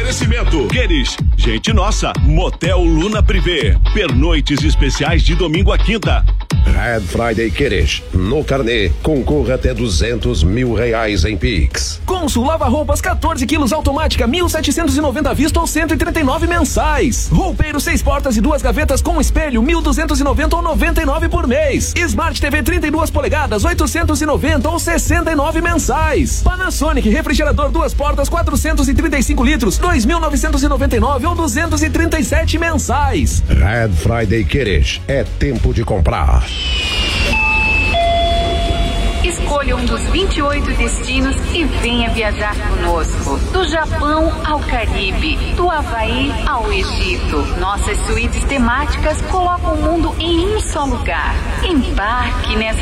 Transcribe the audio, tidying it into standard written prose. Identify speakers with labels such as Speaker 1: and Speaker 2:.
Speaker 1: Oferecimento Queres, gente nossa, Motel Luna Privé, pernoites especiais de domingo a quinta.
Speaker 2: Red Friday Queres, no carnê, concorra até R$200 mil em Pix.
Speaker 3: Consul lava-roupas 14 quilos automática, 1.790 à vista ou 139 mensais. Roupeiro 6 portas e 2 gavetas com espelho, 1.290 ou 99 por mês. Smart TV 32 polegadas, 890 ou 69 mensais. Panasonic refrigerador 2 portas, 435 litros, 2.999 ou 237 mensais.
Speaker 2: Red Friday Queres, é tempo de comprar.
Speaker 4: Escolha um dos 28 destinos e venha viajar conosco. Do Japão ao Caribe, do Havaí ao Egito. Nossas suítes temáticas colocam o mundo em um só lugar. Embarque nessa